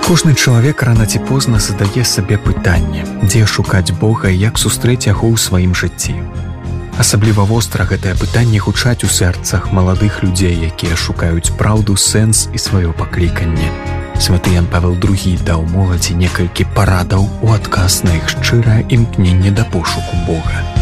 Кожны чалавек рана ці позна задае сабе пытанне, дзе шукаць Бога і як сустрэць яго ў сваім жыцці. Асабліва востра гэтае пытанне гучаць у сэрцах маладых людзей, якія шукаюць праўду, сэнс і сваё пакліканне. Святы Ян Павел II даў моладзі некалькі парадаў у адказ на іх шчырае імкненне да пошуку Бога.